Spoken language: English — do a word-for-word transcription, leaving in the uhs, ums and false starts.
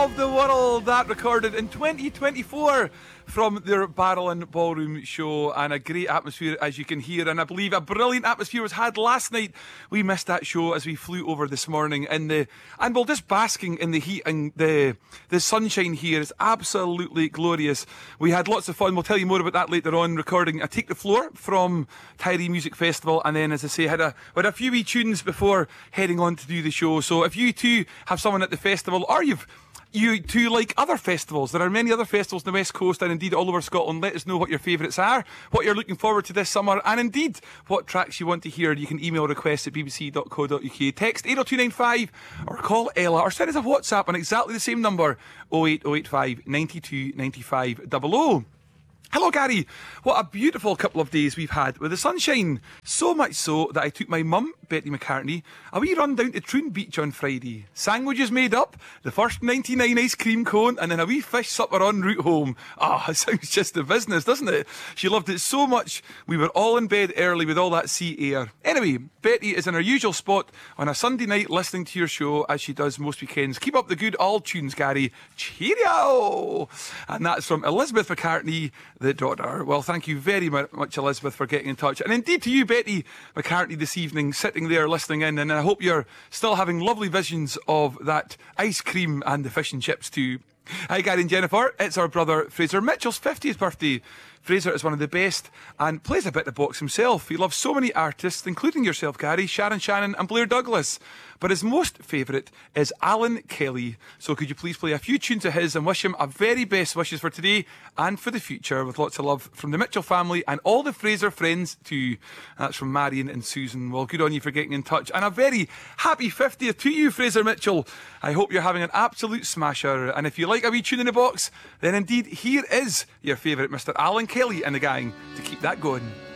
of the World, that recorded in twenty twenty-four from their Barrowland Ballroom show, and a great atmosphere as you can hear, and I believe a brilliant atmosphere was had last night. We missed that show as we flew over this morning in the, and we're just basking in the heat and the the sunshine here. It's absolutely glorious. We had lots of fun. We'll tell you more about that later on, recording a Take the Floor from Tyree Music Festival, and then, as I say, had a had a few wee tunes before heading on to do the show. So if you too have someone at the festival, or you've you too like other festivals, there are many other festivals on the West Coast and indeed all over Scotland, let us know what your favourites are, what you're looking forward to this summer, and indeed what tracks you want to hear. You can email requests at b b c dot co dot u k, text eight oh two nine five, or call Ella, or send us a WhatsApp on exactly the same number, oh eight oh eight five, nine two nine five double oh. Hello Gary, what a beautiful couple of days we've had with the sunshine. So much so that I took my mum, Betty McCartney, a wee run down to Troon Beach on Friday. Sandwiches made up, the first ninety-nine ice cream cone, and then a wee fish supper en route home. Ah, oh, it sounds just the business, doesn't it? She loved it so much, we were all in bed early with all that sea air. Anyway, Betty is in her usual spot on a Sunday night listening to your show, as she does most weekends. Keep up the good old tunes, Gary. Cheerio! And that's from Elizabeth McCartney, the daughter. Well, thank you very much, Elizabeth, for getting in touch. And indeed to you, Betty McCartney, this evening, sitting there listening in. And I hope you're still having lovely visions of that ice cream and the fish and chips too. Hi, Gary and Jennifer. It's our brother Fraser Mitchell's fiftieth birthday. Fraser is one of the best and plays a bit of box himself. He loves so many artists, including yourself, Gary, Sharon Shannon and Blair Douglas. But his most favourite is Alan Kelly. So could you please play a few tunes of his and wish him a very best wishes for today and for the future, with lots of love from the Mitchell family and all the Fraser friends too. That's from Marion and Susan. Well, good on you for getting in touch. And a very happy fiftieth to you, Fraser Mitchell. I hope you're having an absolute smasher. And if you like a wee tune in the box, then indeed here is your favourite Mister Alan Kelly and the gang to keep that going.